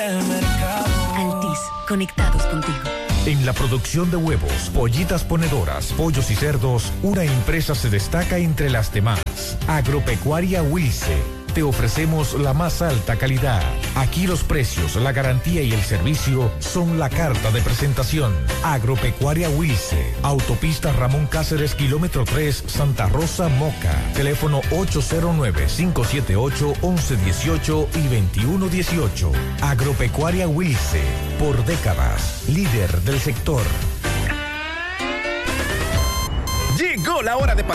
Altis, conectados contigo. En la producción de huevos, pollitas ponedoras, pollos y cerdos, una empresa se destaca entre las demás. Agropecuaria Wilce. Te ofrecemos la más alta calidad. Aquí los precios, la garantía y el servicio son la carta de presentación. Agropecuaria Wilce. Autopista Ramón Cáceres, kilómetro 3, Santa Rosa, Moca. Teléfono 809-578-1118 y 2118. Agropecuaria Wilce. Por décadas, líder del sector. Llegó la hora de